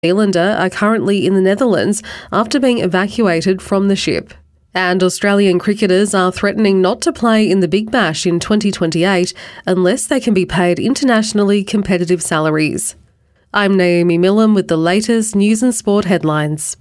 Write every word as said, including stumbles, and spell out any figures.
Zealander are currently in the Netherlands after being evacuated from the ship. And Australian cricketers are threatening not to play in the Big Bash in twenty twenty-eight unless they can be paid internationally competitive salaries. I'm Naomi Millam with the latest news and sport headlines.